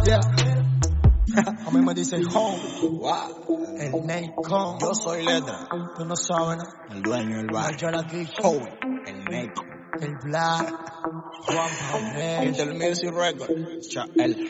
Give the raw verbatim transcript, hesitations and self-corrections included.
Yeah. A mí me dicen home. Wow. El Nacon. Yo soy letra. Tú no sabes, ¿no? El dueño del bar. Yo la quicho. Home. El Nacon. El Black. Juan Paulé. Intermusic Record. Cha el